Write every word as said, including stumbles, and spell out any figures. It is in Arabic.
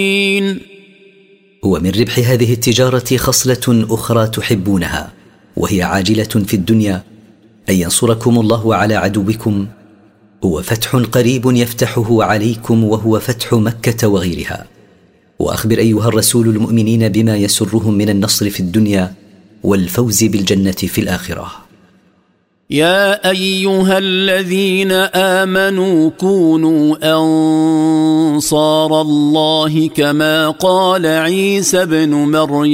ومن ربح هذه التجارة خصلة أخرى تحبونها، وهي عاجلة في الدنيا، أن ينصركم الله على عدوكم، وفتح قريب يفتحه عليكم وهو فتح مكة وغيرها. وأخبر أيها الرسول المؤمنين بما يسرهم من النصر في الدنيا والفوز بالجنة في الآخرة. يا أيها الذين آمنوا كونوا أنصار الله كما قال عيسى بن مريم